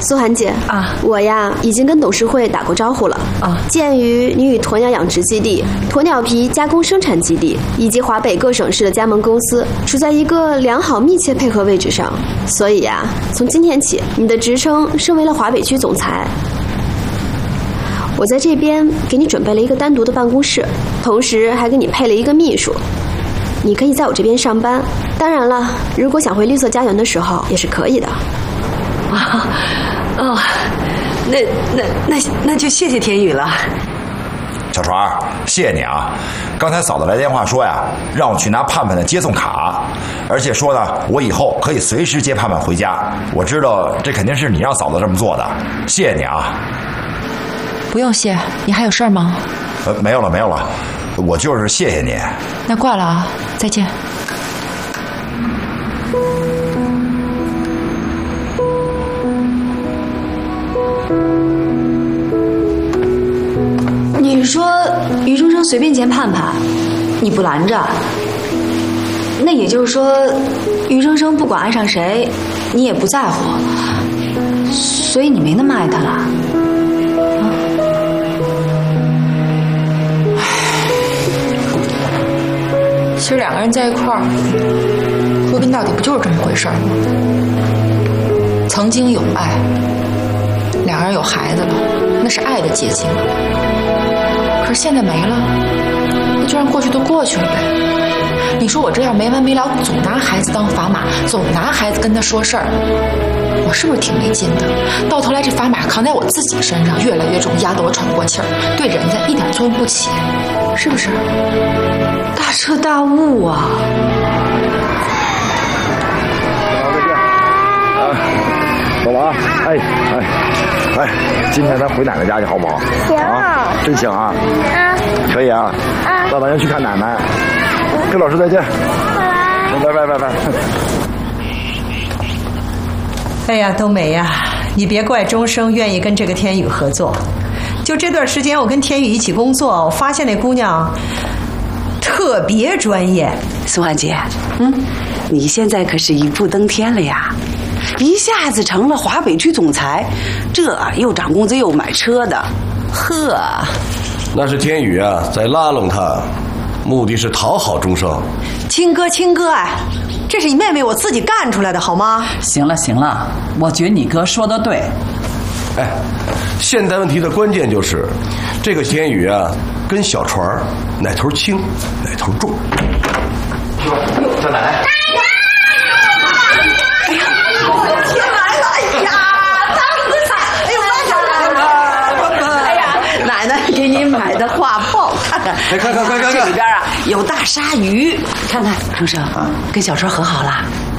苏涵姐啊， 我呀已经跟董事会打过招呼了啊。 鉴于你与鸵鸟养殖基地、鸵鸟皮加工生产基地以及华北各省市的加盟公司处在一个良好密切配合位置上，所以呀，从今天起，你的职称升为了华北区总裁。我在这边给你准备了一个单独的办公室，同时还给你配了一个秘书，你可以在我这边上班。当然了，如果想回绿色家园的时候也是可以的。 啊，哦，那就谢谢田雨了。 小船，谢谢你啊！刚才嫂子来电话说呀，让我去拿盼盼的接送卡，而且说呢，我以后可以随时接盼盼回家。我知道这肯定是你让嫂子这么做的，谢谢你啊！ 不用谢，你还有事儿吗？ 没有了，我就是谢谢你。 那挂了啊，再见。 你说于中生随便见盼盼，你不拦着，那也就是说，于中生不管爱上谁，你也不在乎，所以你没那么爱他了。 其实两个人在一块儿，归根到底不就是这么回事吗？曾经有爱，两个人有孩子了，那是爱的结晶。可是现在没了，那就让过去都过去了呗。你说我这样没完没了，总拿孩子当砝码，总拿孩子跟他说事儿，我是不是挺没劲的？到头来这砝码扛在我自己身上，越来越重，压得我喘不过气儿，对人家一点作用不起，是不是？ 大彻大悟啊！ 走了啊！哎，今天咱回奶奶家去好不好？ 行啊，真行啊！ 啊， 可以啊！大晚上去看奶奶，跟老师再见。拜。 哎呀，冬梅呀，你别怪钟生愿意跟这个天宇合作。就这段时间，我跟天宇一起工作，我发现那姑娘特别专业。 苏婉姐，你现在可是一步登天了呀，一下子成了华北区总裁，这又涨工资又买车的，呵。 那是天宇啊，在拉拢他，目的是讨好钟生。 青哥，哎，这是你妹妹我自己干出来的，好吗？ 行了，我觉得你哥说的对。 哎，现在问题的关键就是这个天宇啊，跟小船哪头轻哪头重。 叫奶奶。 奶奶给你买的画报，看看，这里边啊有大鲨鱼，看看钟生跟小川和好了。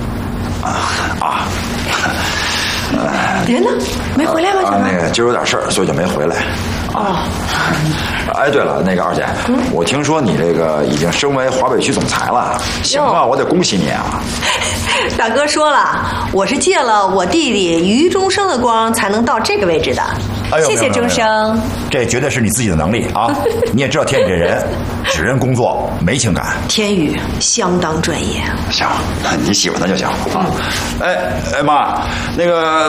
人呢？没回来吗？ 那个今儿有点事儿，所以就没回来。哎，对了，那个二姐，我听说你这个已经升为华北区总裁了，行啊，我得恭喜你啊！ 大哥说了，我是借了我弟弟于中生的光才能到这个位置的。谢谢钟生， 这绝对是你自己的能力啊！你也知道天宇这人，只认工作没情感。 天宇相当专业。 行，你喜欢他就行啊。哎妈，那个。